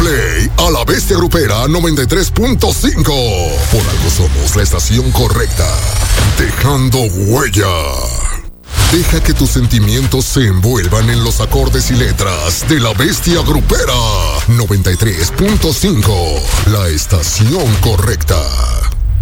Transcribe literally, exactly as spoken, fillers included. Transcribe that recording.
play a la Bestia Grupera noventa y tres punto cinco. Por algo somos la estación correcta. Dejando huella. Deja que tus sentimientos se envuelvan en los acordes y letras de la Bestia Grupera noventa y tres punto cinco. La estación correcta.